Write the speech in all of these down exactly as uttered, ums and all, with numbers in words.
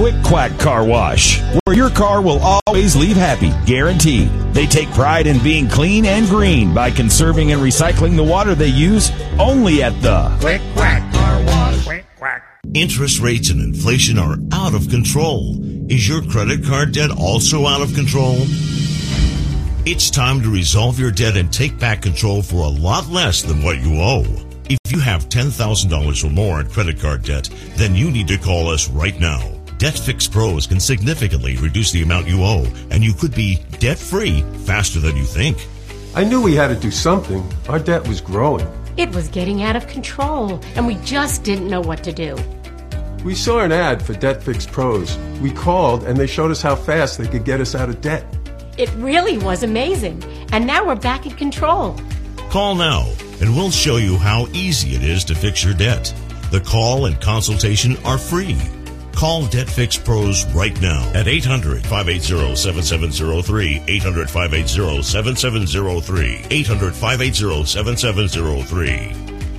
Quick Quack Car Wash, where your car will always leave happy, guaranteed. They take pride in being clean and green by conserving and recycling the water they use only at the Quick Quack Car Wash. Quick Quack. Interest rates and inflation are out of control. Is your credit card debt also out of control? It's time to resolve your debt and take back control for a lot less than what you owe. If you have ten thousand dollars or more in credit card debt, then you need to call us right now. Debt Fix Pros can significantly reduce the amount you owe, and you could be debt-free faster than you think. I knew we had to do something. Our debt was growing. It was getting out of control, and we just didn't know what to do. We saw an ad for Debt Fix Pros. We called, and they showed us how fast they could get us out of debt. It really was amazing, and now we're back in control. Call now, and we'll show you how easy it is to fix your debt. The call and consultation are free. Call Debt Fix Pros right now at eight hundred, five eight zero, seven seven zero three, eight hundred, five eight zero, seven seven zero three, eight hundred, five eight zero, seven seven zero three.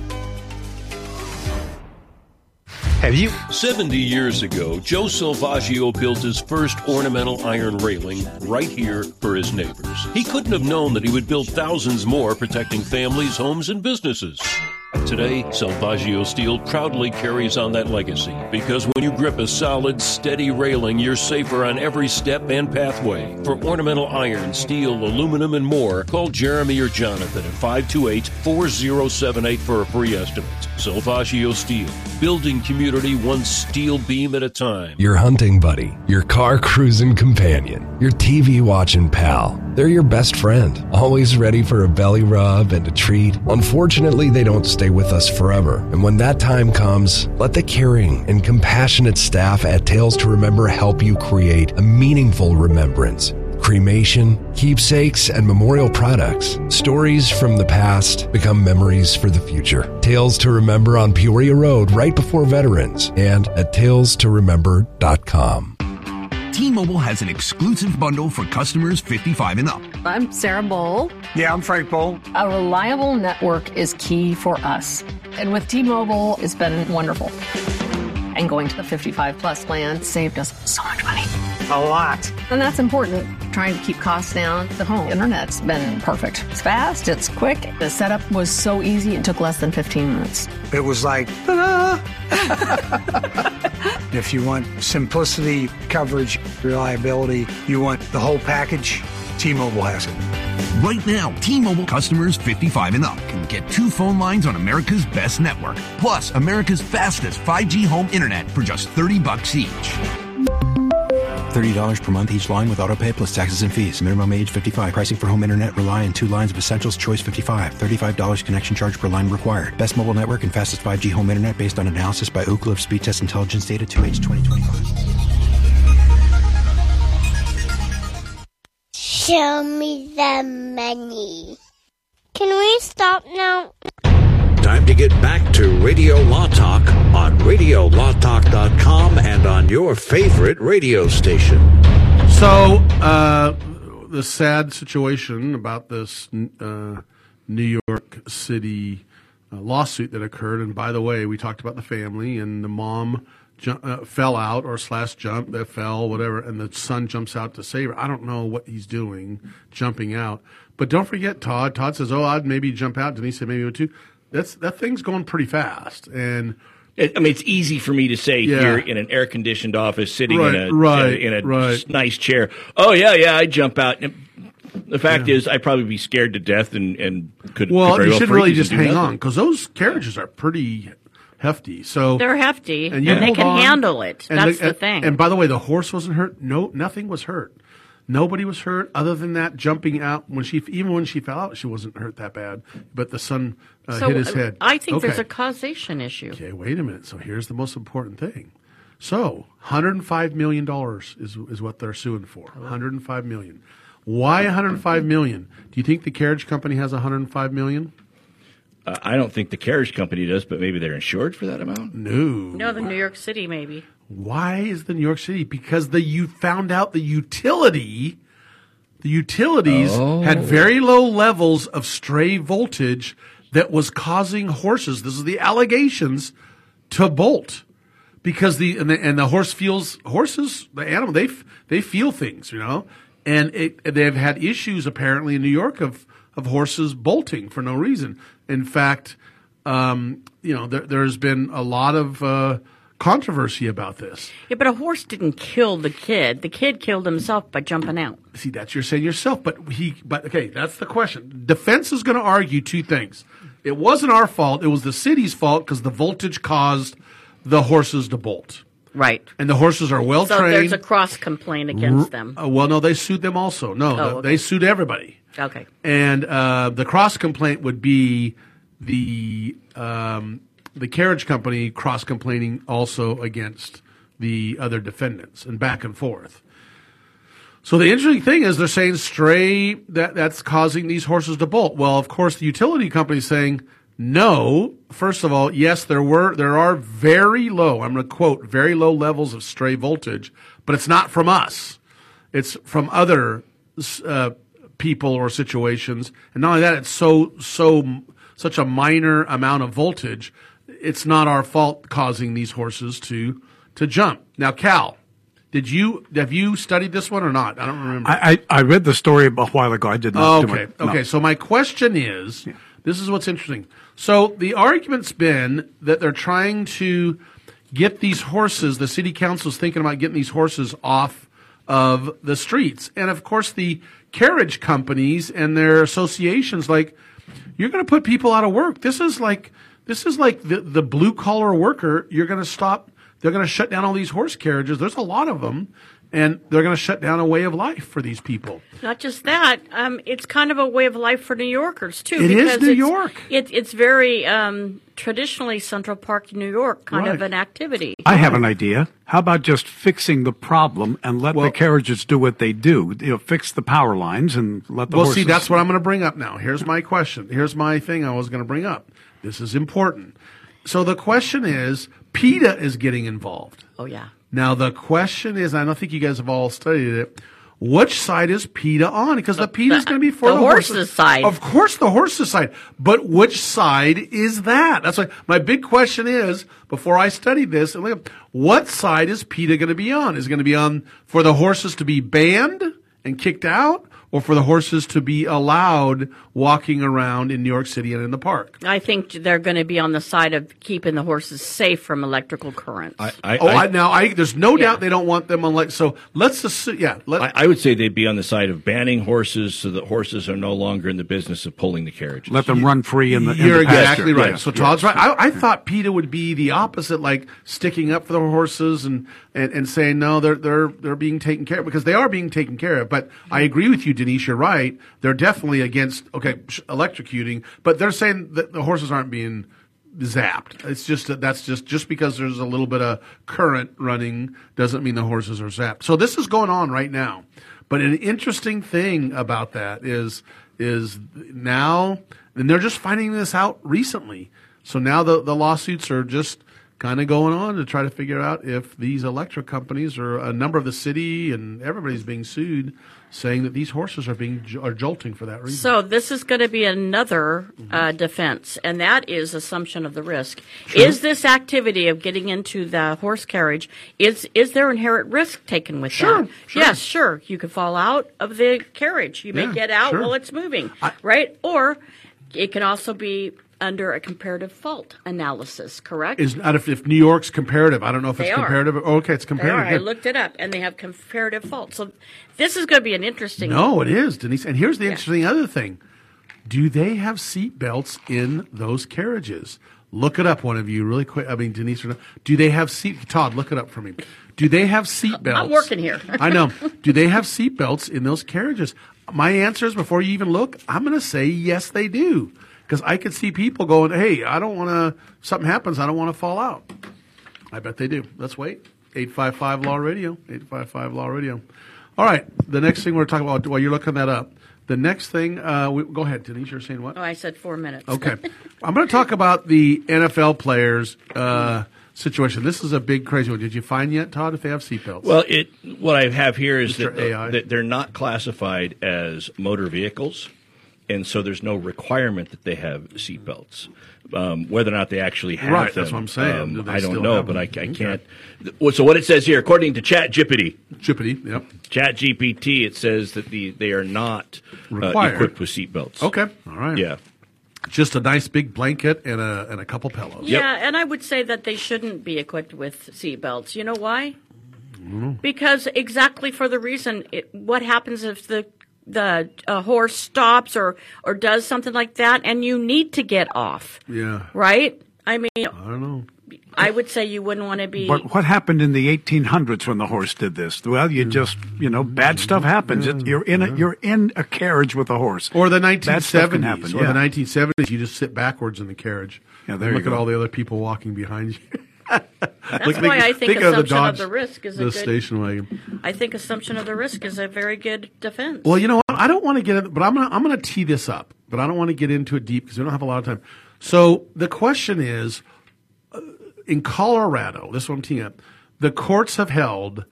Have you? seventy years ago, Joe Salvaggio built his first ornamental iron railing right here for his neighbors. He couldn't have known that he would build thousands more protecting families, homes, and businesses. Today, Salvaggio Steel proudly carries on that legacy because when you grip a solid, steady railing, you're safer on every step and pathway. For ornamental iron, steel, aluminum, and more, call Jeremy or Jonathan at five two eight, four zero seven eight for a free estimate. Salvaggio Steel, building community one steel beam at a time. Your hunting buddy, your car cruising companion, your T V watching pal. They're your best friend, always ready for a belly rub and a treat. Unfortunately, they don't stay with us forever. And when that time comes, let the caring and compassionate staff at Tales to Remember help you create a meaningful remembrance. Cremation, keepsakes, and memorial products. Stories from the past become memories for the future. Tales to Remember on Peoria Road right before Veterans and at tales to remember dot com. T-Mobile has an exclusive bundle for customers fifty-five and up. I'm Sarah Bowl. Yeah, I'm Frank Bowl. A reliable network is key for us. And with T-Mobile, it's been wonderful. And going to the fifty-five plus plan saved us so much money. A lot. And that's important. Trying to keep costs down. The home internet's been perfect. It's fast, it's quick. The setup was so easy, it took less than fifteen minutes. It was like, ta-da! If you want simplicity, coverage, reliability, you want the whole package, T-Mobile has it. Right now, T-Mobile customers fifty-five and up can get two phone lines on America's best network, plus America's fastest five G home internet for just thirty bucks each. thirty dollars per month each line with autopay plus taxes and fees. Minimum age fifty-five. Pricing for home internet rely on two lines of Essentials Choice fifty-five. thirty-five dollars connection charge per line required. Best mobile network and fastest five G home internet based on analysis by Ookla of Speed Test Intelligence data two H twenty twenty-five. Show me the money. Can we stop now? Time to get back to Radio Law Talk on radio law talk dot com and on your favorite radio station. So, uh, the sad situation about this uh, New York City uh, lawsuit that occurred, and by the way, we talked about the family, and the mom ju- uh, fell out or slash jump, that fell, whatever, and the son jumps out to save her. I don't know what he's doing, jumping out. But don't forget Todd. Todd says, oh, I'd maybe jump out. Denise said maybe I would too. That's, that thing's going pretty fast. And it, I mean, it's easy for me to say yeah. here in an air-conditioned office, sitting right, in a right, in a, in a right. nice chair. Oh yeah, yeah, I'd jump out. The fact yeah. is, I'd probably be scared to death and, and could. Well, could very you well should freeze really just and do hang nothing. on because those carriages are pretty hefty. So they're hefty, and, and, you they hold can on, handle it. and That's the, the and, thing. And by the way, the horse wasn't hurt. No, nothing was hurt. Nobody was hurt other than that jumping out when she even when she fell out, she wasn't hurt that bad. But the son uh, so hit his head. I think okay. there's a causation issue. Okay, wait a minute. So here's the most important thing. So one hundred five million dollars is is what they're suing for. one hundred five million dollars. Why one hundred five million dollars? Do you think the carriage company has one hundred five million dollars? Uh, I don't think the carriage company does, but maybe they're insured for that amount. No. No, the New York City maybe. Why is the New York City? Because the you found out the utility, the utilities oh. had very low levels of stray voltage that was causing horses, this is the allegations, to bolt. because the and the, and the horse feels horses the animal they they feel things, you know, and it, they've had issues apparently in New York of of horses bolting for no reason. In fact, um, you know, there, there's been a lot of uh, controversy about this. Yeah, but a horse didn't kill the kid. The kid killed himself by jumping out. See, that's you're saying yourself, but he, but okay, that's the question. Defense is going to argue two things. It wasn't our fault. It was the city's fault because the voltage caused the horses to bolt. Right. And the horses are well so trained. So there's a cross complaint against them. Uh, well, no, they sued them also. No, oh, the, okay. they sued everybody. Okay. And uh, the cross complaint would be the um, the carriage company cross complaining also against the other defendants and back and forth. So the interesting thing is they're saying stray that that's causing these horses to bolt. Well, of course, the utility company is saying no. First of all, yes, there were there are very low. I'm going to quote very low levels of stray voltage, but it's not from us. It's from other uh, people or situations, and not only that, it's so so such a minor amount of voltage. It's not our fault causing these horses to to jump. Now, Cal, did you have you studied this one or not? I don't remember. I, I, I read the story a while ago. I did not. Okay, do it. No. okay. So my question is, yeah. This is what's interesting. So the argument's been that they're trying to get these horses. The city council's thinking about getting these horses off of the streets, and of course the carriage companies and their associations, like, you're going to put people out of work. This is like this is like the the blue collar worker. You're going to stop. They're going to shut down all these horse carriages. There's a lot of them, and they're going to shut down a way of life for these people. Not just that, um, it's kind of a way of life for New Yorkers too. It because is New it's, York. It, it's very um, traditionally Central Park, New York, kind Right. of an activity. I have an idea. How about just fixing the problem and let Well- the carriages do what they do? You know, fix the power lines and let the Well, horses. see, that's what I'm going to bring up now. Here's my question. Here's my thing I was going to bring up. This is important. So the question is, PETA is getting involved. Oh, yeah. Now, the question is, I don't think you guys have all studied it, which side is PETA on? Because the PETA is going to be for the the, horses' side. Of course, the horses' side. But which side is that? That's why my big question is, before I studied this, what side is PETA going to be on? Is it going to be on for the horses to be banned and kicked out, or for the horses to be allowed walking around in New York City and in the park? I think they're going to be on the side of keeping the horses safe from electrical currents. I, I, oh, I, I, now I, there's no Yeah. doubt they don't want them on. Like, so let's assume, yeah. Let, I, I would say they'd be on the side of banning horses so that horses are no longer in the business of pulling the carriages. Let them run free in the. in You're the pasture. exactly right. Yeah. So Todd's right. I, I thought PETA would be the opposite, like sticking up for the horses and, and, and saying no, they're they're they're being taken care of, because they are being taken care of. But I agree with you, Denise. You're right. They're definitely against okay sh- electrocuting, but they're saying that the horses aren't being zapped. It's just that that's just just because there's a little bit of current running doesn't mean the horses are zapped. So this is going on right now. But an interesting thing about that is is now, and they're just finding this out recently. So now the the lawsuits are just kind of going on to try to figure out if these electric companies or a number of the city and everybody's being sued, saying that these horses are being are jolting for that reason. So this is going to be another uh, defense, and that is assumption of the risk. Sure. Is this activity of getting into the horse carriage, is is there inherent risk taken with Sure, that? sure. Yes, sure. You could fall out of the carriage. You may Yeah, get out sure. while it's moving, I- right? Or it can also be under a comparative fault analysis, correct? Is not if, if New York's comparative. I don't know if They it's are. comparative. Oh, okay, it's They comparative. are. I looked it up, and they have comparative fault. So this is going to be an interesting. No, it is, Denise. And here's the Yeah. interesting other thing. Do they have seat belts in those carriages? Look it up, one of you, really quick. I mean, Denise, or not. Do they have seat? Todd, look it up for me. Do they have seat belts? I'm working here. I know. Do they have seat belts in those carriages? My answer is, before you even look, I'm going to say yes, they do. Because I could see people going, hey, I don't want to, something happens, I don't want to fall out. I bet they do. Let's wait. eight five five Law Radio. eight five five Law Radio. All right. The next thing we're talking about, while you're looking that up, the next thing, uh, we, go ahead, Denise, you're saying what? Oh, I said four minutes. Okay. I'm going to talk about the N F L players' uh, situation. This is a big, crazy one. Did you find yet, Todd, if they have seatbelts? Well, it what I have here is Mister that, A I. that they're not classified as motor vehicles. and so there's no requirement that they have seatbelts. Um, whether or not they actually have right, them, that's what I'm saying. um, Do they I don't still know, have but I, I them? can't. Well, so what it says here, according to Chat Jippity, Jippity, yep, Chat G P T, it says that the they are not uh, Required. equipped with seatbelts. Okay, all right, Yeah. just a nice big blanket and a and a couple pillows. Yeah, and I would say that they shouldn't be equipped with seatbelts. You know why? Mm-hmm. Because exactly for the reason, it, what happens if the the uh, horse stops or or does something like that, and you need to get off, Yeah, right? I mean, I don't know. I would say you wouldn't want to be. But what happened in the eighteen hundreds when the horse did this? Well, you just, you know, bad stuff happens. It, you're in a, you're in a carriage with a horse. Or the Bad nineteen stuff can seventies, happen, or yeah. the nineteen seventies, you just sit backwards in the carriage. Yeah, there and you look go. at all the other people walking behind you. That's why I think of the assumption Dodge, of the risk is a the good. station wagon. I think assumption of the risk is a very good defense. Well, you know what? I don't want to get it, but I'm gonna I'm gonna tee this up, but I don't want to get into it deep because we don't have a lot of time. So the question is, uh, in Colorado, this is what I'm teeing up. The courts have held,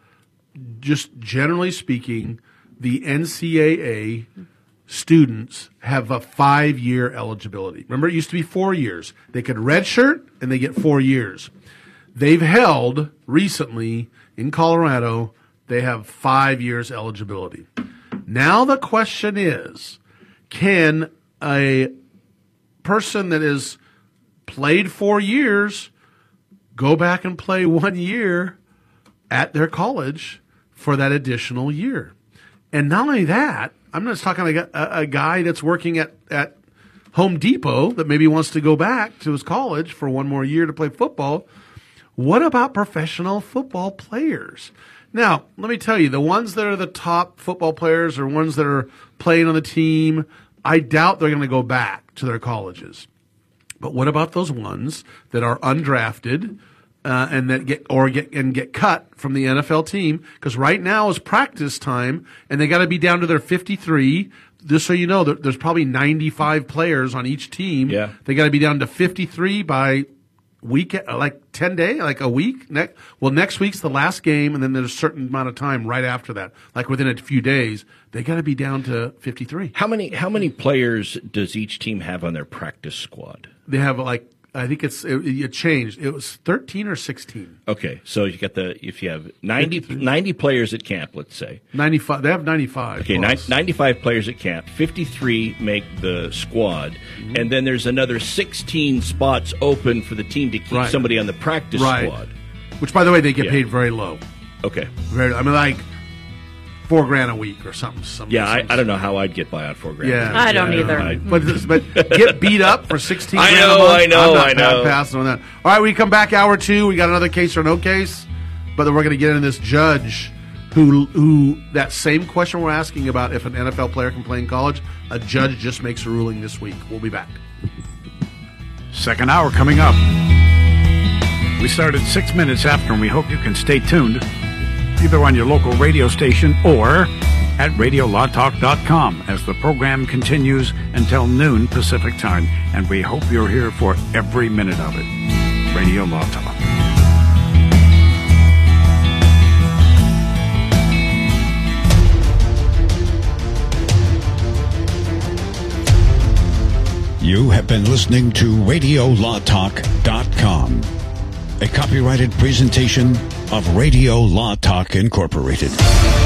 just generally speaking, the N C double A students have a five-year eligibility. Remember, it used to be four years. They could redshirt and they get four years. They've held recently in Colorado, they have five years eligibility. Now the question is, can a person that has played four years go back and play one year at their college for that additional year? And not only that, I'm not just talking like a, a guy that's working at, at Home Depot that maybe wants to go back to his college for one more year to play football. What about professional football players? Now, let me tell you, the ones that are the top football players or ones that are playing on the team, I doubt they're going to go back to their colleges. But what about those ones that are undrafted uh, and that get or get and get cut from the N F L team? Because right now is practice time, and they got to be down to their fifty-three. Just so you know, there, there's probably ninety-five players on each team. Yeah. They got to be down to fifty-three by week, like ten day, like a week. Ne- well, next week's the last game, and then there's a certain amount of time right after that. Like within a few days, they got to be down to fifty-three. How many how many players does each team have on their practice squad? They have like, I think it's it, it changed. It was thirteen or sixteen. Okay, so you got the if you have ninety, ninety players at camp, let's say ninety-five. They have ninety-five. Okay, ni- ninety-five players at camp. fifty-three make the squad, mm-hmm. and then there's another sixteen spots open for the team to keep right. somebody on the practice right. squad. Which, by the way, they get yeah. paid very low. Okay, very. I mean, like four grand a week or something. something yeah, something. I, I don't know how I'd get by on four grand. Yeah, I don't yeah, either. I don't but, but get beat up for sixteen. I grand know, a month, I know, I'm not I know. Passing on that. All right, we come back hour two. We got another case or no case, but then we're going to get into this judge who who that same question we're asking about if an N F L player can play in college. A judge just makes a ruling this week. We'll be back. Second hour coming up. We started six minutes after, and we hope you can stay tuned, either on your local radio station or at radio law talk dot com as the program continues until noon Pacific time. And we hope you're here for every minute of it. Radio Law Talk. You have been listening to radio law talk dot com, a copyrighted presentation of Radio Law Talk Incorporated.